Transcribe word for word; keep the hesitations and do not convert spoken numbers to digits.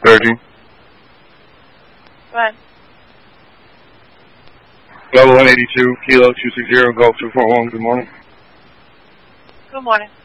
thirty. Go ahead. Level one eighty-two, Kilo two six zero, Golf two four one, good morning. Good morning.